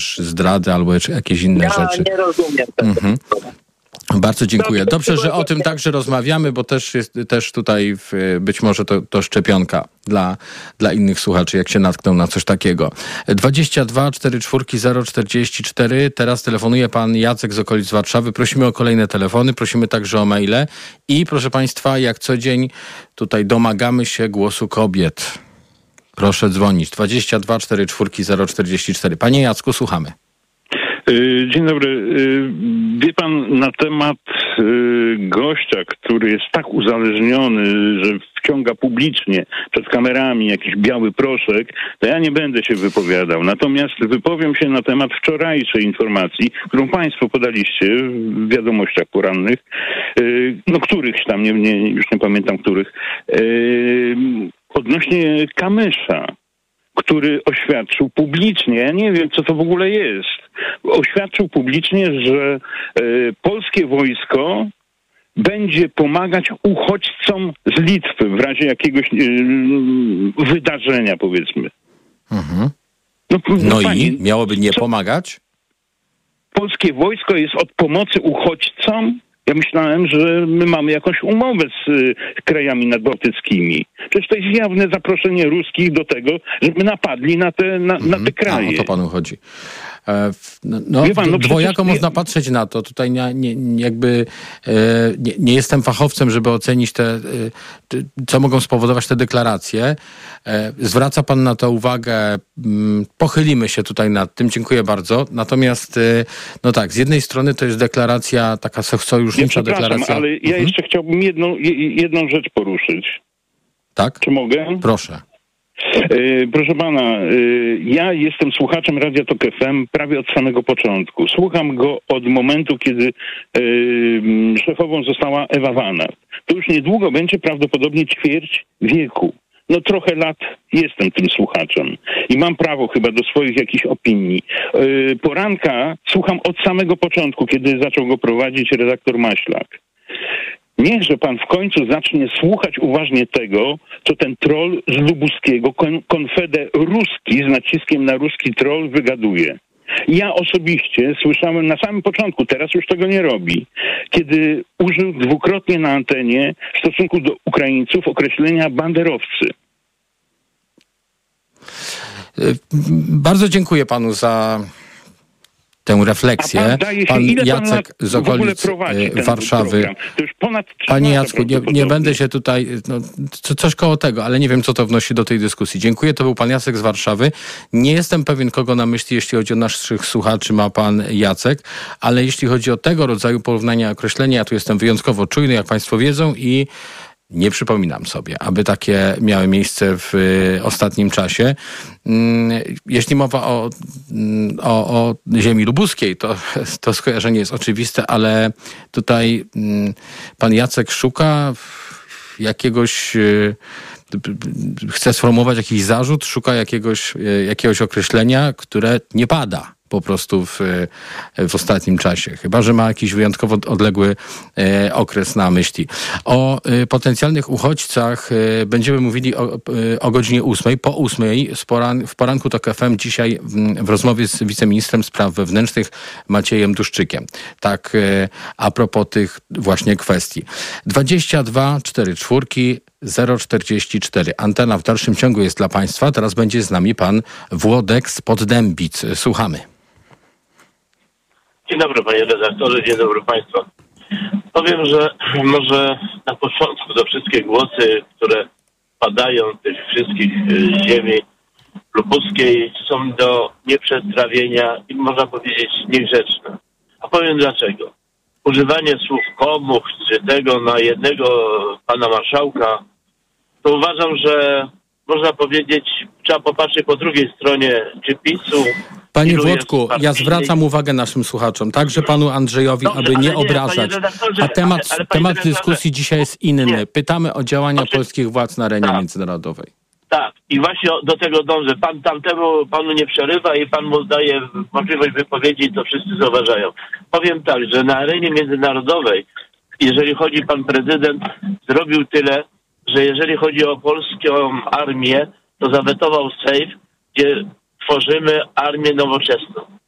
zdrady albo jakieś inne rzeczy. Ja nie rozumiem tego. Bardzo dziękuję. Dobrze, że o tym także rozmawiamy, bo też tutaj być może to szczepionka dla innych słuchaczy, jak się natkną na coś takiego. 22 44 044. Teraz telefonuje pan Jacek z okolic Warszawy. Prosimy o kolejne telefony, prosimy także o maile i proszę państwa, jak co dzień tutaj domagamy się głosu kobiet. Proszę dzwonić. 22 44 044. Panie Jacku, słuchamy. Dzień dobry. Wie pan, na temat gościa, który jest tak uzależniony, że wciąga publicznie przed kamerami jakiś biały proszek, to ja nie będę się wypowiadał. Natomiast wypowiem się na temat wczorajszej informacji, którą państwo podaliście w wiadomościach porannych, którychś tam, już nie pamiętam których, odnośnie Kamysza, który oświadczył publicznie, ja nie wiem, co to w ogóle jest, oświadczył publicznie, że polskie wojsko będzie pomagać uchodźcom z Litwy w razie jakiegoś wydarzenia, powiedzmy. Mhm. I miałoby nie pomagać? Polskie wojsko jest od pomocy uchodźcom? Ja myślałem, że my mamy jakąś umowę z krajami nadbałtyckimi. Przecież to jest jawne zaproszenie ruskich do tego, żeby napadli na te kraje. O to panu chodzi. Dwojako można patrzeć na to. Tutaj nie jestem fachowcem, żeby ocenić co mogą spowodować te deklaracje. Zwraca pan na to uwagę. Pochylimy się tutaj nad tym. Dziękuję bardzo. Natomiast z jednej strony to jest deklaracja, taka sojusznicza deklaracja. Ale ja jeszcze chciałbym jedną rzecz poruszyć. Tak? Czy mogę? Proszę. Proszę pana, ja jestem słuchaczem Radia Tok FM prawie od samego początku. Słucham go od momentu, kiedy szefową została Ewa Wanat. To już niedługo będzie prawdopodobnie ćwierć wieku. Trochę lat jestem tym słuchaczem i mam prawo chyba do swoich jakichś opinii. Poranka słucham od samego początku, kiedy zaczął go prowadzić redaktor Maślak. Niechże pan w końcu zacznie słuchać uważnie tego, co ten troll z Lubuskiego, konfeder ruski, z naciskiem na ruski troll, wygaduje. Ja osobiście słyszałem na samym początku, teraz już tego nie robi, kiedy użył dwukrotnie na antenie w stosunku do Ukraińców określenia banderowcy. Bardzo dziękuję panu za tę refleksję. Pan Jacek z okolic Warszawy. To już ponad 3 Panie Jacku, nie będę się tutaj... coś koło tego, ale nie wiem, co to wnosi do tej dyskusji. Dziękuję, to był pan Jacek z Warszawy. Nie jestem pewien, kogo na myśli, jeśli chodzi o naszych słuchaczy, ma pan Jacek, ale jeśli chodzi o tego rodzaju porównania, określenia, ja tu jestem wyjątkowo czujny, jak państwo wiedzą, i nie przypominam sobie, aby takie miały miejsce w ostatnim czasie. Jeśli mowa o ziemi lubuskiej, to skojarzenie jest oczywiste, ale tutaj pan Jacek szuka jakiegoś, chce sformułować jakiś zarzut, szuka jakiegoś określenia, które nie pada po prostu w ostatnim czasie. Chyba że ma jakiś wyjątkowo odległy okres na myśli. O potencjalnych uchodźcach będziemy mówili o godzinie 8, po 8 w poranku Tok FM dzisiaj w rozmowie z wiceministrem spraw wewnętrznych Maciejem Duszczykiem. Tak a propos tych właśnie kwestii. 22 44 044. Antena w dalszym ciągu jest dla państwa. Teraz będzie z nami pan Włodek z Poddębic. Słuchamy. Dzień dobry panie redaktorze, dzień dobry państwu. Powiem, że może na początku to wszystkie głosy, które padają tych wszystkich ziemi lubuskiej, są do nieprzetrawienia i można powiedzieć niegrzeczne. A powiem dlaczego. Używanie słów komuś czy tego na jednego pana marszałka, to uważam, że można powiedzieć, trzeba popatrzeć po drugiej stronie, czy PiS-u. Panie Włodku, ja zwracam uwagę naszym słuchaczom, także panu Andrzejowi, aby nie obrażać. A temat dyskusji dzisiaj jest inny. Pytamy o działania polskich władz na arenie międzynarodowej. Tak, i właśnie do tego dążę. Pan tamtemu panu nie przerywa i pan mu daje możliwość wypowiedzi i to wszyscy zauważają. Powiem tak, że na arenie międzynarodowej, jeżeli chodzi pan prezydent, zrobił tyle, że jeżeli chodzi o polską armię, to zawetował SAFE, gdzie tworzymy armię nowoczesną.